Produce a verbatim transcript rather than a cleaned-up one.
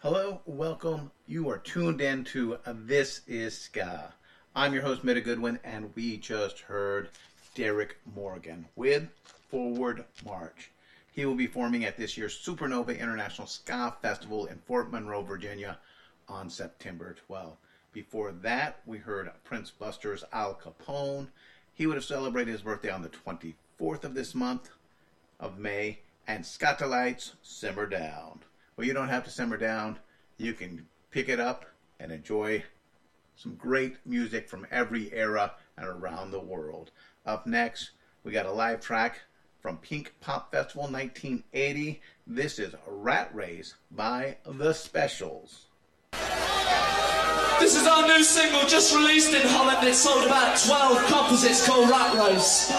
Hello, welcome. You are tuned in to uh, This Is Ska. I'm your host, Mitta Goodwin, and we just heard Derrick Morgan with Forward March. He will be performing at this year's Supernova International Ska Festival in Fort Monroe, Virginia on September twelfth. Before that, we heard Prince Buster's Al Capone. He would have celebrated his birthday on the twenty-fourth of this month of May, and Skatalites, Simmer Down. Well, you don't have to simmer down. You can pick it up and enjoy some great music from every era and around the world. Up next, we got a live track from Pink Pop Festival nineteen eighty. This is Rat Race by The Specials. This is our new single just released in Holland. It sold about twelve copies. It's called Rat Race.